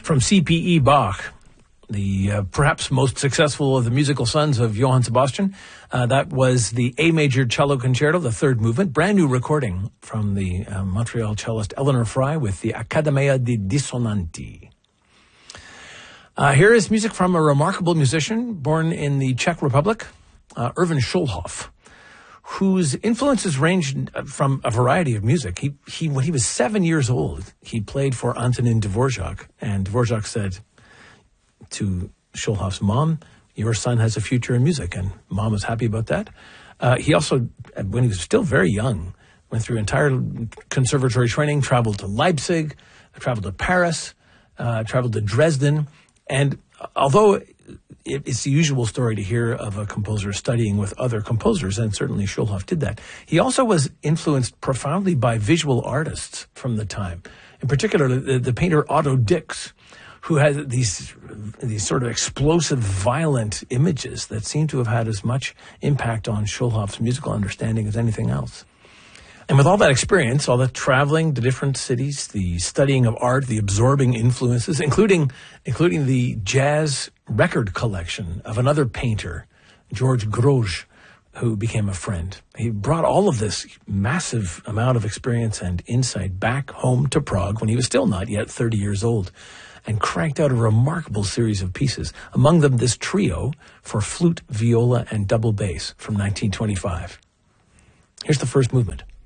From C.P.E. Bach, the perhaps most successful of the musical sons of Johann Sebastian. That was the A major cello concerto, the third movement, brand new recording from the Montreal cellist Eleanor Fry with the Accademia di Dissonanti. Here is music from a remarkable musician born in the Czech Republic, Erwin Schulhoff, whose influences ranged from a variety of music. When he was 7 years old, he played for Antonin Dvorak, and Dvorak said to Schulhoff's mom, "Your son has a future in music," and mom was happy about that. He also, when he was still very young, went through entire conservatory training, traveled to Leipzig, traveled to Paris, traveled to Dresden, and although it's the usual story to hear of a composer studying with other composers, and certainly Schulhoff did that, he also was influenced profoundly by visual artists from the time. In particular, the painter Otto Dix, who had these sort of explosive, violent images that seem to have had as much impact on Schulhoff's musical understanding as anything else. And with all that experience, all that traveling to different cities, the studying of art, the absorbing influences, including the jazz record collection of another painter, George Grosz, who became a friend. He brought all of this massive amount of experience and insight back home to Prague when he was still not yet 30 years old, and cranked out a remarkable series of pieces, among them this trio for flute, viola, and double bass from 1925. Here's the first movement.